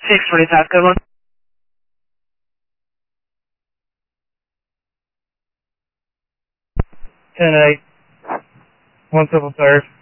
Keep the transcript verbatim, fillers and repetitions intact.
six twenty-five, good one. ten eight. One triple third.